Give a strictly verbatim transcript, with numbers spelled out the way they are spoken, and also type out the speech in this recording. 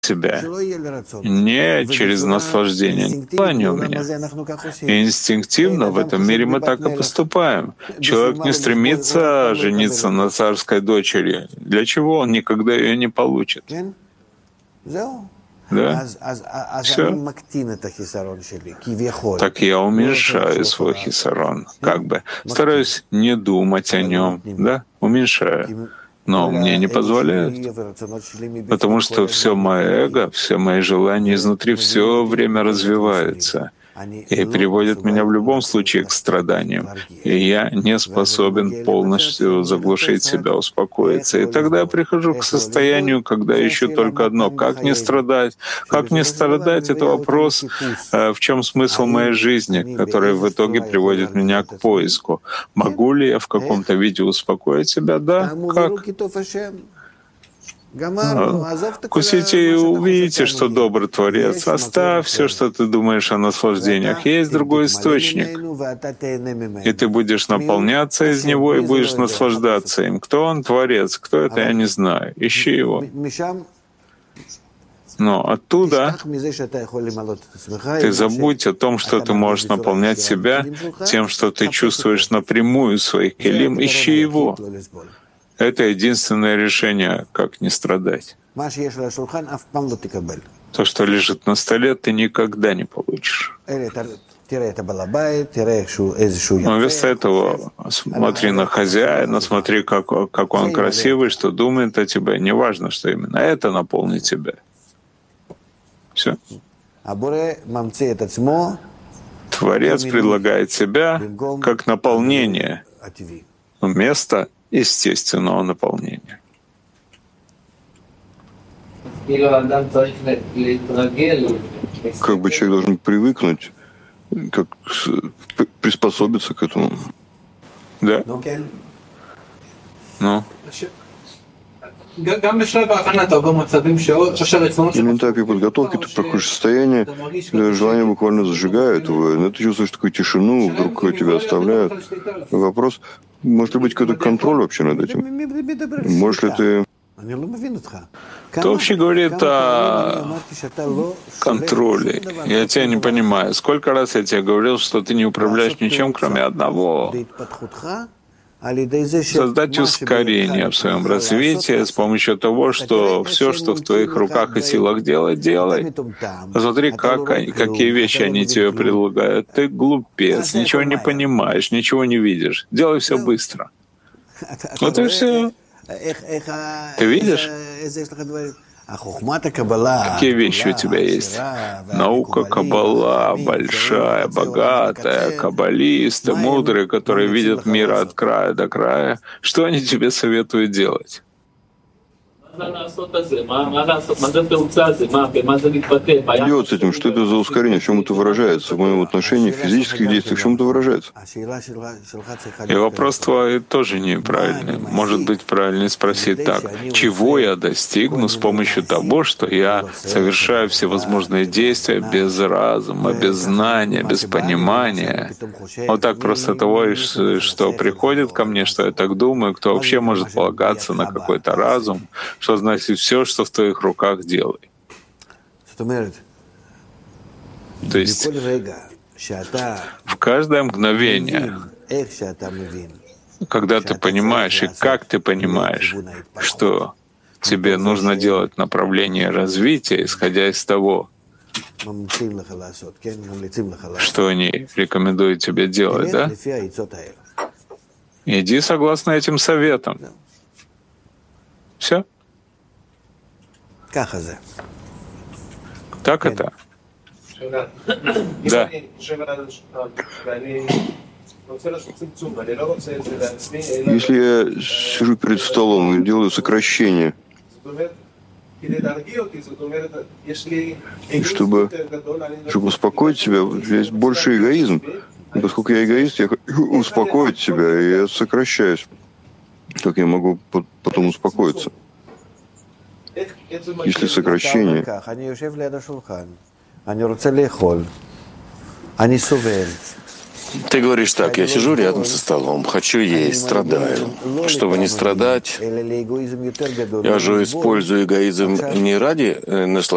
себя не через наслаждение, не желание у меня. И инстинктивно в этом мире мы так и поступаем. Человек не стремится жениться на царской дочери. Для чего? Он никогда ее не получит. Да? Все. Так я уменьшаю свой хисарон. Как бы. Стараюсь не думать о нем. Да? Уменьшаю. Но мне не позволяют, потому что все мое эго, все мои желания изнутри все время развиваются и приводят меня в любом случае к страданиям. И я не способен полностью заглушить себя, успокоиться. И тогда я прихожу к состоянию, когда ищу только одно — как не страдать. Как не страдать — это вопрос, в чем смысл моей жизни, который в итоге приводит меня к поиску. Могу ли я в каком-то виде успокоить себя? Да. Как? Вкусите и увидите, что добрый Творец. Оставь все, что ты думаешь о наслаждениях. Есть другой источник, и ты будешь наполняться из него и будешь наслаждаться им. Кто он, Творец? Кто это, я не знаю. Ищи его. Но оттуда ты забудь о том, что ты можешь наполнять себя тем, что ты чувствуешь напрямую своих келим. Ищи его. Это единственное решение, как не страдать. То, что лежит на столе, ты никогда не получишь. Но вместо этого смотри на хозяина, смотри, как, как он красивый, что думает о тебе. Неважно, что именно. Это наполнит тебя. Все. Творец предлагает себя как наполнение вместо естественного наполнения. Как бы человек должен привыкнуть, как приспособиться к этому. Да. Ну. На этапе подготовки ты проходишь состояние, когда желание буквально зажигает его, но ты чувствуешь такую тишину, вдруг тебя оставляют. Вопрос, может ли быть какой-то контроль вообще над этим? Можешь ли ты... Ты вообще говорит о контроле. Я тебя не понимаю. Сколько раз я тебе говорил, что ты не управляешь ничем, кроме одного — создать ускорение в своем развитии с помощью того, что все, что в твоих руках и силах делать, делай. Посмотри, как они, какие вещи они тебе предлагают. Ты глупец, ничего не понимаешь, ничего не видишь. Делай все быстро. Вот и все. Ты видишь? Какие вещи у тебя есть? Наука Каббала, большая, богатая, каббалисты, мудрые, которые видят мир от края до края. Что они тебе советуют делать? Делать с этим, что это за ускорение, в чем это выражается? В моем отношении, в физических действиях, в чем это выражается? И вопрос твой тоже неправильный. Может быть, правильнее спросить так: чего я достигну с помощью того, что я совершаю всевозможные действия без разума, без знания, без понимания? Вот так просто того, что приходит ко мне, что я так думаю, кто вообще может полагаться на какой-то разум, что значит все, что в твоих руках, делай. То есть в каждое мгновение, когда ты понимаешь и как ты понимаешь, что тебе нужно делать направление развития, исходя из того, что они рекомендуют тебе делать, да? Иди согласно этим советам. Все. Так это? Да. Если я сижу перед столом и делаю сокращение, чтобы, чтобы успокоить себя, есть больше эгоизм. И поскольку я эгоист, я хочу успокоить себя, и я сокращаюсь. Как я могу потом успокоиться? Если сокращение... Ты говоришь так: я сижу рядом со столом, хочу есть, страдаю. Чтобы не страдать, я же использую эгоизм не ради наслаждения,